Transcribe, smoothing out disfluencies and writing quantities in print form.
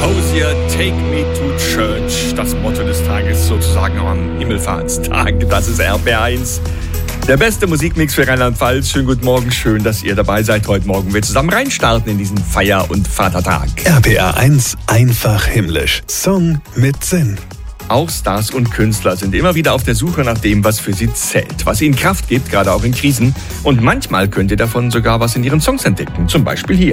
Hosier, Take Me to Church. Das Motto des Tages sozusagen am Himmelfahrtstag. Das ist RPR1. Der beste Musikmix für Rheinland-Pfalz. Schönen guten Morgen, schön, dass ihr dabei seid. Heute Morgen wir zusammen reinstarten in diesen Feier- und Vatertag. RPR1 einfach himmlisch. Song mit Sinn. Auch Stars und Künstler sind immer wieder auf der Suche nach dem, was für sie zählt, was ihnen Kraft gibt, gerade auch in Krisen. Und manchmal könnt ihr davon sogar was in ihren Songs entdecken, zum Beispiel hier.